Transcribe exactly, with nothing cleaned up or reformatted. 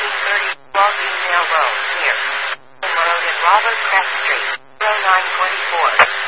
thirty Walgreens Road, near Road and Robert Crest Street, oh nine twenty-four.